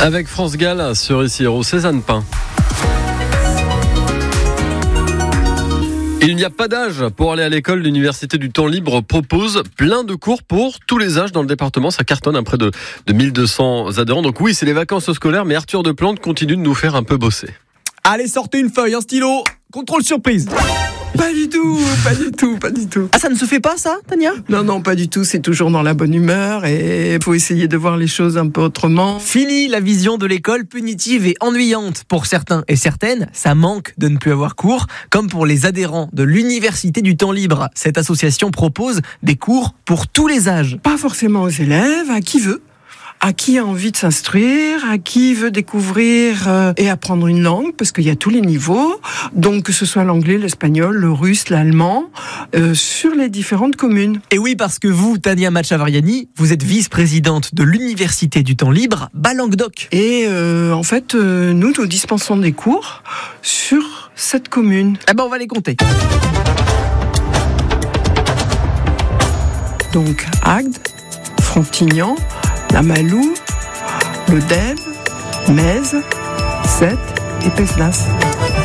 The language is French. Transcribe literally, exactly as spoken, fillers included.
Avec France Gall sur Ici Héros, Cézanne Pain. Il n'y a pas d'âge pour aller à l'école. L'Université du Temps Libre propose plein de cours pour tous les âges dans le département. Ça cartonne à près de, de mille deux cents adhérents. Donc oui, c'est les vacances scolaires, mais Arthur Deplante continue de nous faire un peu bosser. Allez, sortez une feuille, un stylo. Contrôle surprise. Pas du tout, pas du tout, pas du tout. Ah, ça ne se fait pas, ça, Tania ? Non, non, pas du tout. C'est toujours dans la bonne humeur et il faut essayer de voir les choses un peu autrement. Fini la vision de l'école punitive et ennuyante. Pour certains et certaines, ça manque de ne plus avoir cours, comme pour les adhérents de l'Université du Temps Libre. Cette association propose des cours pour tous les âges. Pas forcément aux élèves, à qui veut. À qui a envie de s'instruire, à qui veut découvrir euh, et apprendre une langue, parce qu'il y a tous les niveaux, donc que ce soit l'anglais, l'espagnol, le russe, l'allemand, euh, sur les différentes communes. Et oui, parce que vous, Tania Machavariani, vous êtes vice-présidente de l'Université du Temps Libre, Bas-Languedoc. Et euh, en fait, euh, nous, nous dispensons des cours sur cette commune. Eh ben, on va les compter. Donc, Agde, Frontignan, La Malou, le Dève, Mèze, Sète et Pesnas.